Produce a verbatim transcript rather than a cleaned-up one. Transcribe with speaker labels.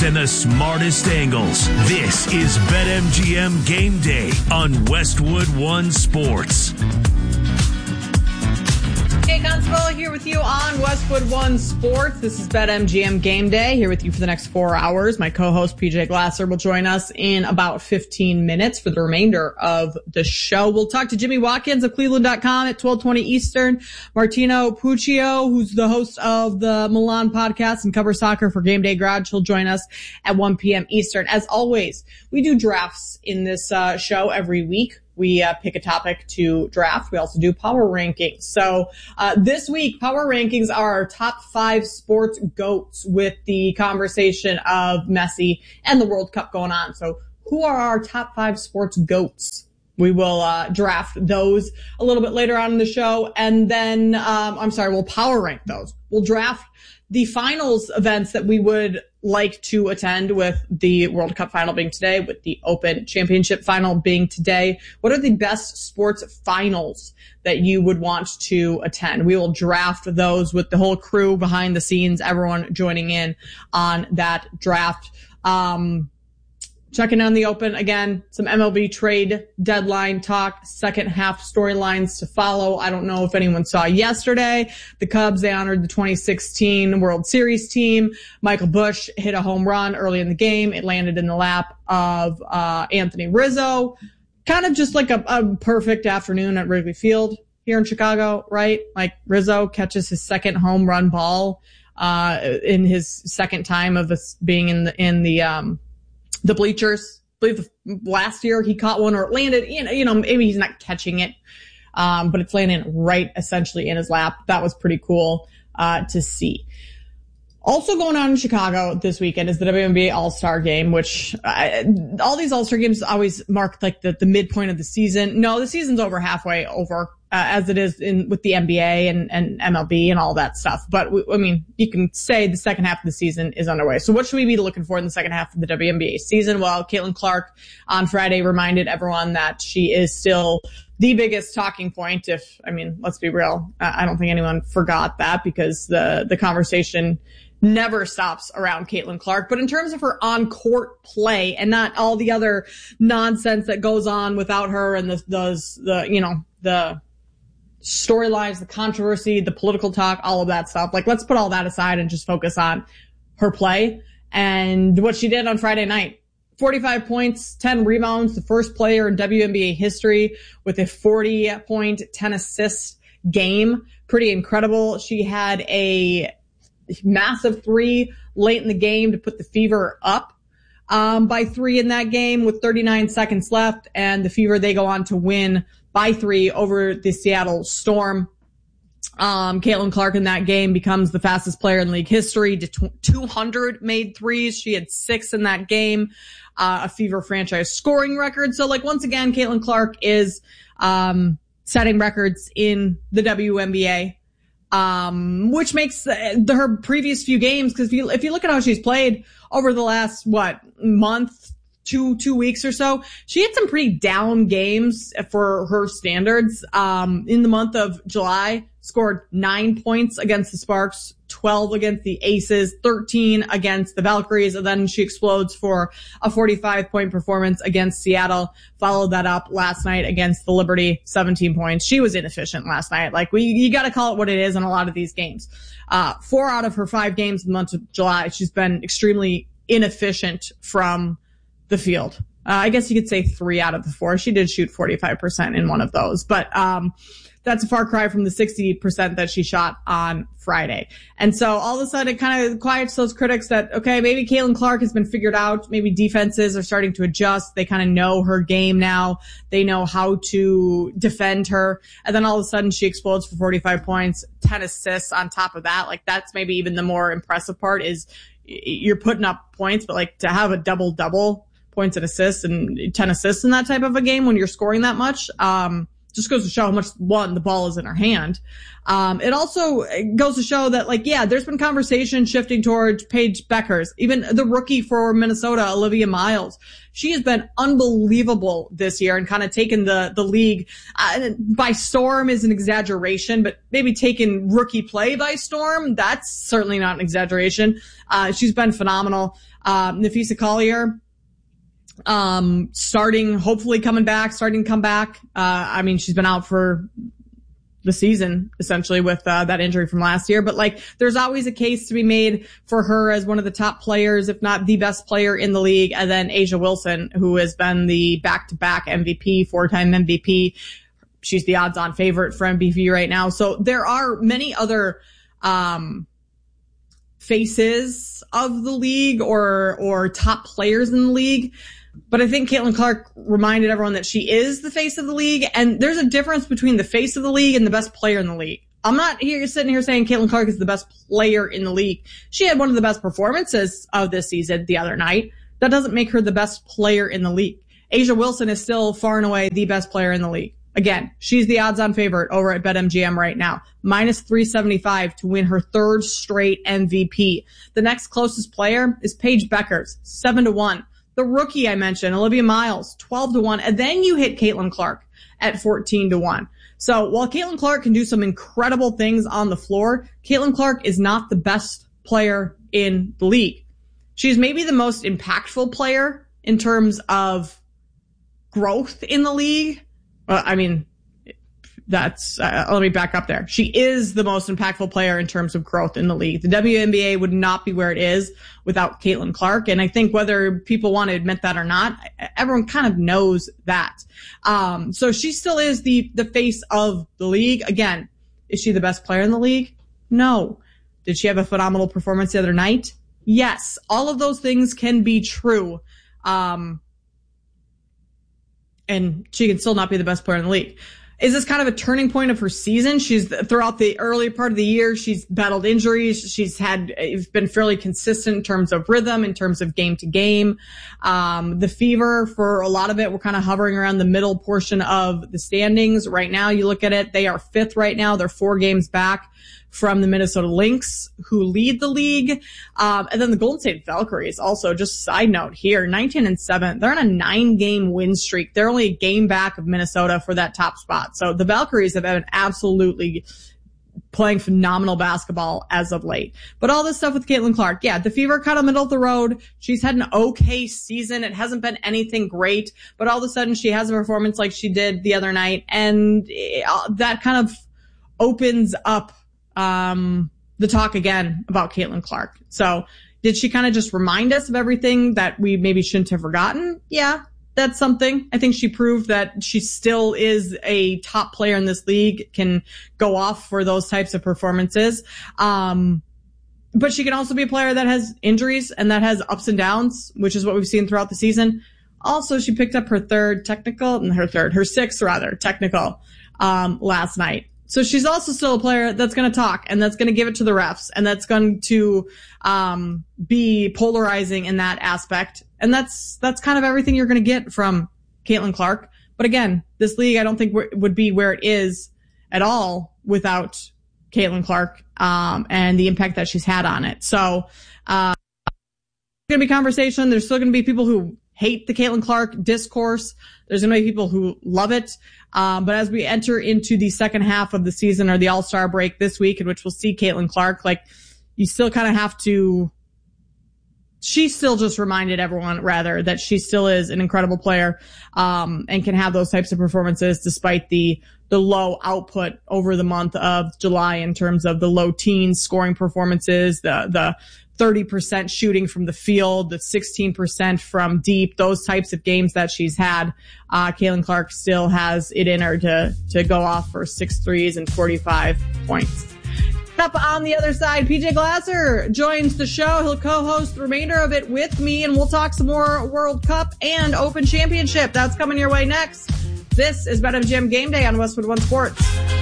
Speaker 1: and the smartest angles. This is BetMGM Game Day on Westwood One Sports.
Speaker 2: Hey, Constable here with you on Westwood One Sports. This is BetMGM Game Day here with you for the next four hours. My co-host P J Glasser will join us in about fifteen minutes for the remainder of the show. We'll talk to Jimmy Watkins of Cleveland dot com at twelve twenty Eastern. Martino Puccio, who's the host of the Milan podcast and covers soccer for Game Day Garage, he'll join us at one p.m. Eastern. As always, we do drafts in this uh, show every week. We uh, pick a topic to draft. We also do power rankings. So uh, this week, power rankings are our top five sports GOATs with the conversation of Messi and the World Cup going on. So who are our top five sports GOATs? We will uh, draft those a little bit later on in the show. And then, um, I'm sorry, we'll power rank those. We'll draft the finals events that we would like to attend, with the World Cup final being today, with the Open Championship final being today. What are the best sports finals that you would want to attend? We will draft those with the whole crew behind the scenes, everyone joining in on that draft. Um, Checking on the Open again, some M L B trade deadline talk, second half storylines to follow. I don't know if anyone saw yesterday. The Cubs, they honored the twenty sixteen World Series team. Michael Busch hit a home run early in the game. It landed in the lap of uh Anthony Rizzo. Kind of just like a, a perfect afternoon at Wrigley Field here in Chicago, right? Like Rizzo catches his second home run ball uh in his second time of this being in the in the um the bleachers. I believe last year he caught one, or it landed, you know, you know, maybe he's not catching it, um, but it's landing right essentially in his lap. That was pretty cool, uh, to see. Also going on in Chicago this weekend is the W N B A All-Star Game, which uh, all these All-Star Games always mark like the, the midpoint of the season. No, the season's over halfway over, uh, as it is in with the N B A and, and M L B and all that stuff. But we, I mean, you can say the second half of the season is underway. So what should we be looking for in the second half of the W N B A season? Well, Caitlin Clark on Friday reminded everyone that she is still the biggest talking point. If, I mean, let's be real. I don't think anyone forgot that, because the, the conversation never stops around Caitlin Clark. But in terms of her on-court play and not all the other nonsense that goes on without her, and the, those, the, you know, the storylines, the controversy, the political talk, all of that stuff. Like, let's put all that aside and just focus on her play and what she did on Friday night. forty-five points, ten rebounds, the first player in W N B A history with a forty point, ten assist game. Pretty incredible. She had a massive three late in the game to put the Fever up um, by three in that game with thirty-nine seconds left. And the Fever, they go on to win by three over the Seattle Storm. Um, Caitlin Clark in that game becomes the fastest player in league history to two hundred made threes. She had six in that game, uh, a Fever franchise scoring record. So, like, once again, Caitlin Clark is um, setting records in the W N B A. Um, which makes uh, the, her previous few games, because if you, if you look at how she's played over the last, what, month, two, two weeks or so, she had some pretty down games for her standards. Um, in the month of July, scored nine points against the Sparks, twelve against the Aces, thirteen against the Valkyries, and then she explodes for a forty-five point performance against Seattle. Followed that up last night against the Liberty, seventeen points. She was inefficient last night. Like, we, you gotta call it what it is in a lot of these games. Uh, four out of her five games in the month of July, she's been extremely inefficient from the field. Uh, I guess you could say three out of the four. She did shoot forty-five percent in one of those, but, um, that's a far cry from the sixty percent that she shot on Friday. And so all of a sudden it kind of quiets those critics that, okay, maybe Caitlin Clark has been figured out. Maybe defenses are starting to adjust. They kind of know her game now. They know how to defend her. And then all of a sudden she explodes for forty-five points, ten assists on top of that. Like, that's maybe even the more impressive part, is you're putting up points, but like to have a double double points and assists and ten assists in that type of a game when you're scoring that much, um, just goes to show how much, one, the ball is in her hand. Um, it also goes to show that, like, yeah, there's been conversation shifting towards Paige Bueckers, even the rookie for Minnesota, Olivia Miles. She has been unbelievable this year and kind of taken the, the league uh, by storm is an exaggeration, but maybe taken rookie play by storm. That's certainly not an exaggeration. Uh, she's been phenomenal. Uh, Napheesa Collier, um, starting, hopefully coming back, starting to come back. Uh, I mean, she's been out for the season essentially with uh, that injury from last year, but like there's always a case to be made for her as one of the top players, if not the best player in the league. And then A'ja Wilson, who has been the back-to-back M V P, four-time M V P. She's the odds-on favorite for M V P right now. So there are many other um faces of the league or or top players in the league. But I think Caitlin Clark reminded everyone that she is the face of the league, and there's a difference between the face of the league and the best player in the league. I'm not here sitting here saying Caitlin Clark is the best player in the league. She had one of the best performances of this season the other night. That doesn't make her the best player in the league. A'ja Wilson is still far and away the best player in the league. Again, she's the odds-on favorite over at BetMGM right now. minus three seventy-five to win her third straight M V P. The next closest player is Paige Bueckers, seven to one. The rookie I mentioned, Olivia Miles, twelve to one. And then you hit Caitlin Clark at fourteen to one. So while Caitlin Clark can do some incredible things on the floor, Caitlin Clark is not the best player in the league. She's maybe the most impactful player in terms of growth in the league. Well, I mean, that's, uh, let me back up there. She is the most impactful player in terms of growth in the league. The W N B A would not be where it is without Caitlin Clark. And I think whether people want to admit that or not, everyone kind of knows that. Um, so she still is the, the face of the league. Again, is she the best player in the league? No. Did she have a phenomenal performance the other night? Yes. All of those things can be true. Um, and she can still not be the best player in the league. Is this kind of a turning point of her season? She's throughout the early part of the year, she's battled injuries. She's had, it's been fairly consistent in terms of rhythm, in terms of game to game. Um, the Fever, for a lot of it, we're kind of hovering around the middle portion of the standings. Right now, you look at it, they are fifth right now. They're four games back from the Minnesota Lynx, who lead the league. Um, and then the Golden State Valkyries also, just side note here, nineteen and seven. They're on a nine game win streak. They're only a game back of Minnesota for that top spot. So the Valkyries have been absolutely playing phenomenal basketball as of late. But all this stuff with Caitlin Clark, yeah, the Fever kind of middle of the road. She's had an okay season. It hasn't been anything great, but all of a sudden she has a performance like she did the other night. And it, uh, that kind of opens up um the talk again about Caitlin Clark. So did she kind of just remind us of everything that we maybe shouldn't have forgotten? Yeah, that's something. I think she proved that she still is a top player in this league, can go off for those types of performances. Um but she can also be a player that has injuries and that has ups and downs, which is what we've seen throughout the season. Also, she picked up her third technical, and her third, her sixth rather, technical um last night. So she's also still a player that's going to talk and that's going to give it to the refs and that's going to um be polarizing in that aspect. And that's that's kind of everything you're going to get from Caitlin Clark. But again, this league I don't think w- would be where it is at all without Caitlin Clark um and the impact that she's had on it. So uh there's going to be conversation. There's still going to be people who hate the Caitlin Clark discourse. There's going to be people who love it. Um, but as we enter into the second half of the season or the All-Star break this week, in which we'll see Caitlin Clark, like, you still kind of have to, she still just reminded everyone, rather, that she still is an incredible player, um, and can have those types of performances despite the, the low output over the month of July in terms of the low teens scoring performances, the, the, thirty percent shooting from the field, the sixteen percent from deep, those types of games that she's had. Uh, Caitlin Clark still has it in her to, to go off for six threes and forty-five points. Up on the other side, P J Glasser joins the show. He'll co-host the remainder of it with me, and we'll talk some more World Cup and Open Championship. That's coming your way next. This is BetMGM Game Day on Westwood One Sports.